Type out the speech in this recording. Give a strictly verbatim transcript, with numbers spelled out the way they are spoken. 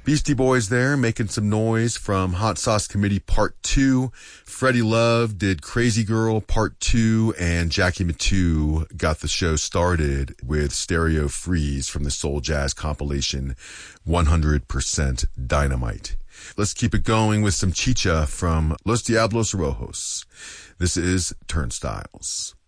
Beastie Boys there making some noise from Hot Sauce Committee Part two. Freddie Love did Crazy Girl Part two, and Jackie Matu got the show started with Stereo Freeze from the Soul Jazz compilation one hundred percent Dynamite. Let's keep it going with some chicha from Los Diablos Rojos. This is Turnstiles.